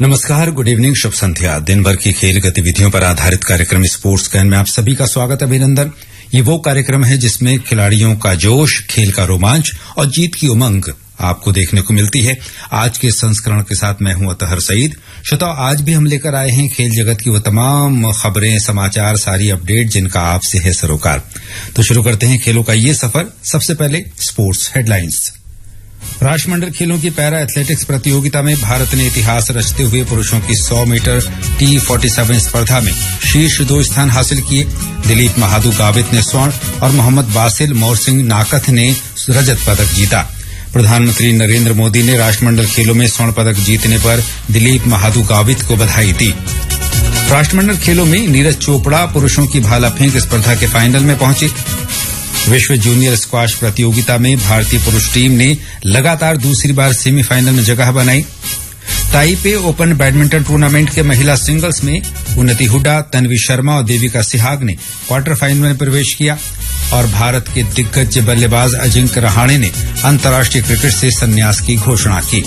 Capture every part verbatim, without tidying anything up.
नमस्कार, good evening, शुभ संध्या। दिन भर की खेल गतिविधियों पर आधारित कार्यक्रम स्पोर्ट्स कैन में आप सभी का स्वागत, अभिनंदन। ये वो कार्यक्रम है जिसमें खिलाड़ियों का जोश, खेल का रोमांच और जीत की उमंग आपको देखने को मिलती है। आज के संस्करण के साथ मैं हूं अतहर सईद। श्रोताओ, आज भी हम लेकर आए हैं खेल जगत की वो तमाम खबरें, समाचार, सारी अपडेट जिनका आपसे है सरोकार। तो शुरू करते हैं खेलों का ये सफर। सबसे पहले स्पोर्ट्स हेडलाइंस। राष्ट्रमंडल खेलों की पैरा एथलेटिक्स प्रतियोगिता में भारत ने इतिहास रचते हुए पुरुषों की सौ मीटर टी सैंतालीस स्पर्धा में शीर्ष दो स्थान हासिल किए। दिलीप महादू गावित ने स्वर्ण और मोहम्मद बासिल मोरसिंह नाकथ ने रजत पदक जीता। प्रधानमंत्री नरेंद्र मोदी ने राष्ट्रमंडल खेलों में स्वर्ण पदक जीतने पर दिलीप महादू गावित को बधाई दी। राष्ट्रमंडल खेलों में नीरज चोपड़ा पुरुषों की भाला फेंक स्पर्धा के फाइनल में पहुंचे। विश्व जूनियर स्क्वाश प्रतियोगिता में भारतीय पुरुष टीम ने लगातार दूसरी बार सेमीफाइनल में जगह बनाई। ताइपे ओपन बैडमिंटन टूर्नामेंट के महिला सिंगल्स में उन्नति हुड्डा, तन्वी शर्मा और देविका सिहाग ने क्वार्टर फाइनल में प्रवेश किया। और भारत के दिग्गज बल्लेबाज अजिंक्य रहाणे ने अंतर्राष्ट्रीय क्रिकेट से संन्यास की घोषणा की।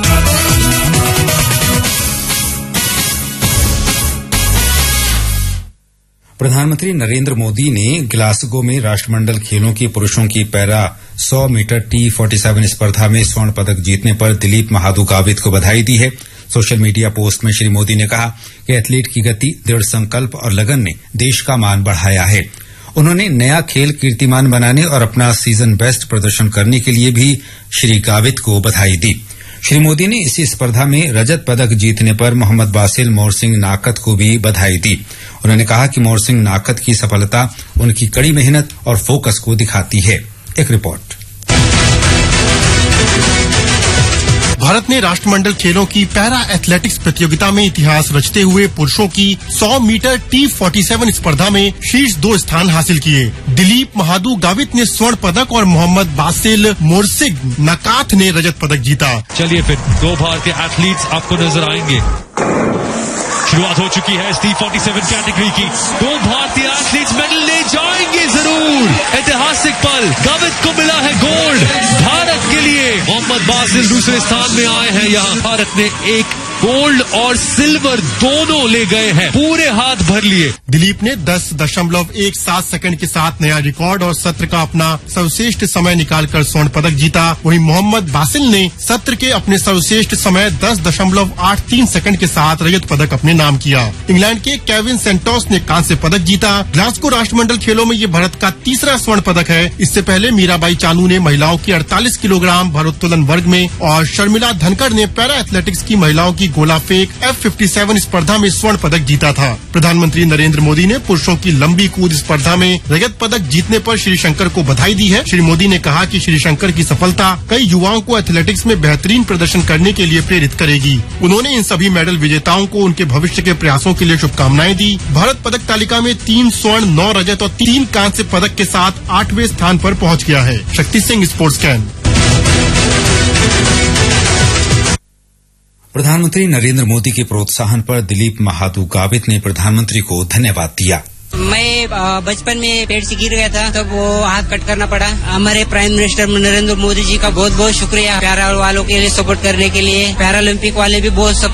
प्रधानमंत्री नरेंद्र मोदी ने ग्लासगो में राष्ट्रमंडल खेलों की पुरुषों की पैरा सौ मीटर टी सैंतालीस स्पर्धा में स्वर्ण पदक जीतने पर दिलीप महादू गावित को बधाई दी है। सोशल मीडिया पोस्ट में श्री मोदी ने कहा कि एथलीट की गति, दृढ़ संकल्प और लगन ने देश का मान बढ़ाया है। उन्होंने नया खेल कीर्तिमान बनाने और अपना सीजन बेस्ट प्रदर्शन करने के लिए भी श्री गावित को बधाई दी। श्री मोदी ने इसी स्पर्धा में रजत पदक जीतने पर मोहम्मद बासिल मोरसिंह नाकथ को भी बधाई दी। उन्होंने कहा कि मोरसिंह नाकथ की सफलता उनकी कड़ी मेहनत और फोकस को दिखाती है। एक रिपोर्ट। भारत ने राष्ट्रमंडल खेलों की पैरा एथलेटिक्स प्रतियोगिता में इतिहास रचते हुए पुरुषों की सौ मीटर टी सैंतालीस स्पर्धा में शीर्ष दो स्थान हासिल किए। दिलीप महादू गावित ने स्वर्ण पदक और मोहम्मद बासिल मोरसिंह नाकथ ने रजत पदक जीता। चलिए फिर दो भारतीय एथलीट्स आपको नजर आएंगे। शुरुआत हो चुकी है इस टी सैंतालीस कैटेगरी की। दो भारतीय एथलीट्स मेडल ले जाएंगे जरूर। ऐतिहासिक पल, गावित को मिला है गोल्ड। भारत के लिए मोहम्मद बासिल दूसरे स्थान में आए हैं। यहाँ भारत ने एक गोल्ड और सिल्वर दोनों ले गए हैं, पूरे हाथ भर लिए। दिलीप ने दस दशमलव एक सात सेकंड के साथ नया रिकॉर्ड और सत्र का अपना सर्वश्रेष्ठ समय निकालकर स्वर्ण पदक जीता। वहीं मोहम्मद बासिल ने सत्र के अपने सर्वश्रेष्ठ समय दस दशमलव आठ तीन सेकंड के साथ रजत पदक अपने नाम किया। इंग्लैंड के केविन सेंटोस ने कांस्य पदक जीता। ग्लासगो राष्ट्रमंडल खेलों में ये भारत का तीसरा स्वर्ण पदक है। इससे पहले मीराबाई चानू ने महिलाओं की अड़तालीस किलोग्राम भारोत्तोलन वर्ग में और शर्मिला धनखड़ ने पैरा एथलेटिक्स की महिलाओं की गोला फेंक एफ सत्तावन स्पर्धा में स्वर्ण पदक जीता था। प्रधानमंत्री नरेंद्र मोदी ने पुरुषों की लंबी कूद स्पर्धा में रजत पदक जीतने पर श्री शंकर को बधाई दी है। श्री मोदी ने कहा कि श्री शंकर की सफलता कई युवाओं को एथलेटिक्स में बेहतरीन प्रदर्शन करने के लिए प्रेरित करेगी। उन्होंने इन सभी मेडल विजेताओं को उनके भविष्य के प्रयासों के लिए शुभकामनाएं दी। भारत पदक तालिका में तीन स्वर्ण, नौ रजत और तीन कांस्य पदक के साथ आठवें स्थान पर पहुंच गया है। Shakti Singh, sports can. प्रधानमंत्री नरेंद्र मोदी के प्रोत्साहन पर दिलीप महादू गावित ने प्रधानमंत्री को धन्यवाद दिया। मैं बचपन में पेड़ से गिर गया था, तब वो हाथ कट करना पड़ा। हमारे प्राइम मिनिस्टर नरेंद्र मोदी जी का बहुत बहुत शुक्रिया। पैरा वालों के लिए सपोर्ट करने के लिए, पैरालंपिक वाले भी बहुत